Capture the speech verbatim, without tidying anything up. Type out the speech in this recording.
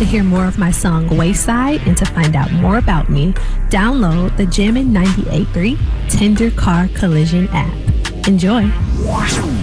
To hear more of my song Wayside and to find out more about me, download the Jammin' ninety-eight point three Tender Car Collision app. Enjoy.